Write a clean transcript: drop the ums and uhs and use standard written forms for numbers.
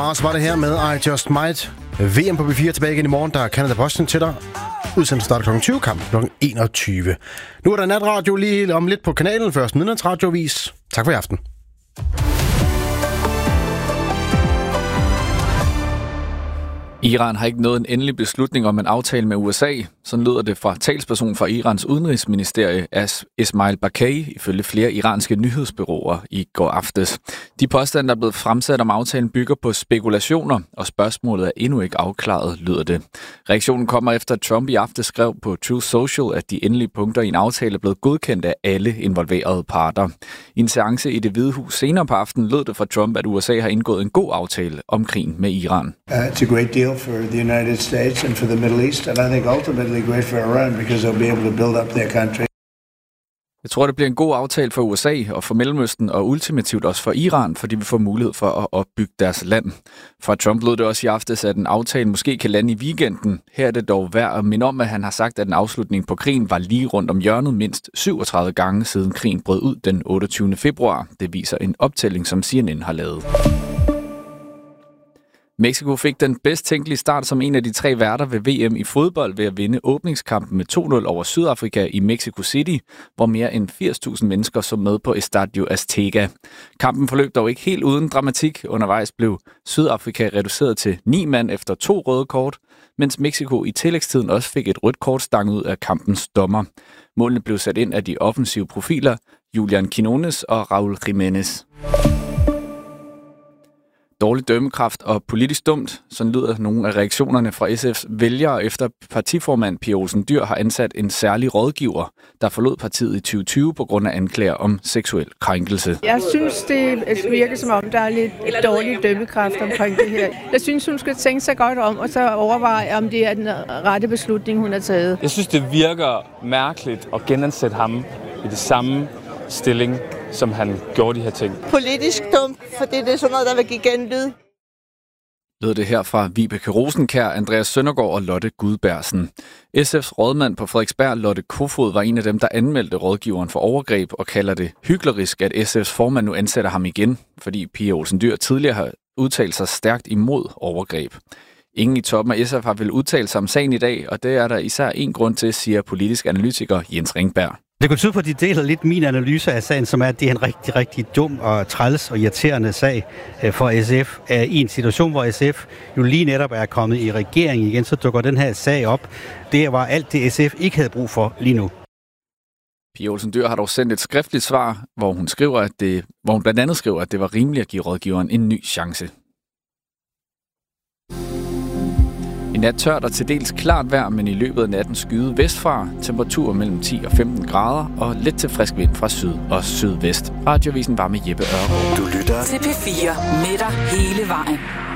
Mars var det her med I Just Might. VM på B4 tilbage igen i morgen. Der er Canada-Boston til dig. Udsendelsen starter kl. 20, kamp kl. 21. Nu er der natradio lige om lidt på kanalen. Først midnatsradiovis. Tak for i aften. Iran har ikke nået en endelig beslutning om en aftale med USA. Sådan lyder det fra talsperson for Irans udenrigsministerie, Ismail Bakai, ifølge flere iranske nyhedsbureauer i går aftes. De påstande, der er blevet fremsat om aftalen, bygger på spekulationer, og spørgsmålet er endnu ikke afklaret, lyder det. Reaktionen kommer efter, at Trump i aftes skrev på Truth Social, at de endelige punkter i en aftale er blevet godkendt af alle involverede parter. I en seance i Det Hvide Hus senere på aftenen lød det fra Trump, at USA har indgået en god aftale om krigen med Iran. It's a great deal for the United States and for the Middle East, and I think ultimately great for Iran because they'll be able to build up their country. Jeg tror, det bliver en god aftale for USA og for Mellemøsten og ultimativt også for Iran, fordi vi får mulighed for at opbygge deres land. Fra Trump lød det også i aftes, at en aftale måske kan lande i weekenden. Her er det dog værd at minde om, at han har sagt, at en afslutning på krigen var lige rundt om hjørnet mindst 37 gange siden krigen brød ud den 28. februar. Det viser en optælling, som CNN har lavet. Mexico fik den bedst tænkelige start som en af de 3 værter ved VM i fodbold ved at vinde åbningskampen med 2-0 over Sydafrika i Mexico City, hvor mere end 80.000 mennesker så med på Estadio Azteca. Kampen forløb dog ikke helt uden dramatik. Undervejs blev Sydafrika reduceret til 9 mand efter 2 røde kort, mens Mexico i tillægstiden også fik et rødt kort stanget ud af kampens dommer. Målene blev sat ind af de offensive profiler Julian Quinones og Raúl Jiménez. Dårlig dømmekraft og politisk dumt, sådan lyder nogle af reaktionerne fra SF's vælgere, efter partiformand Pia Olsen Dyhr har ansat en særlig rådgiver, der forlod partiet i 2020 på grund af anklager om seksuel krænkelse. Jeg synes, det virker som om, der er lidt dårlig dømmekraft omkring det her. Jeg synes, hun skal tænke sig godt om, og så overveje, om det er den rette beslutning, hun har taget. Jeg synes, det virker mærkeligt at genansætte ham i det samme stilling, som han gjorde de her ting. Politisk dumt, for det er sådan noget, der vil give genlyd. Lød det her fra Vibeke Rosenkjær, Andreas Søndergaard og Lotte Gudbergsen. SF's rådmand på Frederiksberg, Lotte Kofod, var en af dem, der anmeldte rådgiveren for overgreb og kalder det hyklerisk, at SF's formand nu ansætter ham igen, fordi Pia Olsen Dyhr tidligere har udtalt sig stærkt imod overgreb. Ingen i toppen af SF har vel udtalt sig om sagen i dag, og det er der især en grund til, siger politisk analytiker Jens Ringberg. Det kunne tyde på, at de deler lidt min analyse af sagen, som er, at det er en rigtig, rigtig dum og træls og irriterende sag for SF. I en situation, hvor SF jo lige netop er kommet i regering igen, så dukker den her sag op. Det var alt det, SF ikke havde brug for lige nu. Pia Olsen Dyhr har dog sendt et skriftligt svar, hvor hun blandt andet skriver, at det var rimeligt at give rådgiveren en ny chance. I nat tørt og til dels klart vejr, men i løbet af natten skyde vestfra. Temperaturer mellem 10 og 15 grader og lidt til frisk vind fra syd og sydvest. Radiovisen var med Jeppe Ørgaard. Du lytter til P4 med dig hele vejen.